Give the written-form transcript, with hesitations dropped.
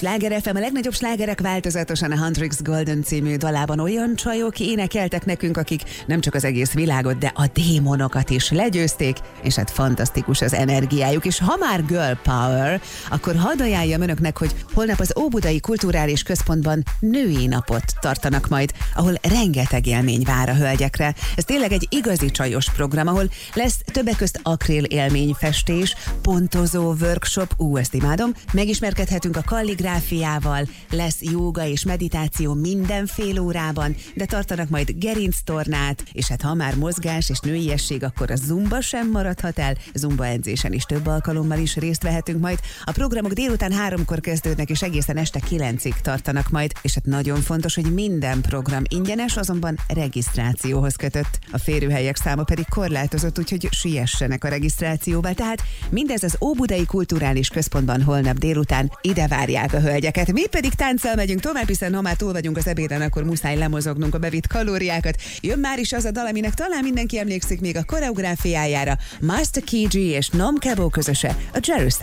Sláger FM, a legnagyobb slágerek változatosan a Huntrix Golden című dalában olyan csajok énekeltek nekünk, akik nem csak az egész világot, de a démonokat is legyőzték, és hát fantasztikus az energiájuk. És ha már girl power, akkor hadd ajánljam önöknek, hogy holnap az Óbudai Kulturális Központban női napot tartanak majd, ahol rengeteg élmény vár a hölgyekre. Ez tényleg egy igazi csajos program, ahol lesz többek közt akril élményfestés, pontozó workshop, ezt imádom, megismerkedhetünk a kalligráfiával, lesz jóga és meditáció minden fél órában, de tartanak majd gerinctornát, és hát ha már mozgás és nőiesség, akkor a zumba sem maradhat el, zumba edzésen is több alkalommal is részt vehetünk majd. A programok délután 3-kor kezdődnek, és egészen este 9-ig tartanak majd, és hát nagyon fontos, hogy minden program ingyenes, azonban regisztrációhoz kötött. A férőhelyek száma pedig korlátozott, úgyhogy siessenek a regisztrációval. Tehát mindez az Óbudai Kulturális Központban holnap délután, ide várják a hölgyeket. Mi pedig tánccal megyünk tovább, hiszen ha már túl vagyunk az ebéden, akkor muszáj lemozognunk a bevitt kalóriákat. Jön már is az a dal, aminek talán mindenki emlékszik még a koreográfiájára, Master KG és Nom Kebo közöse, a Jerusalem.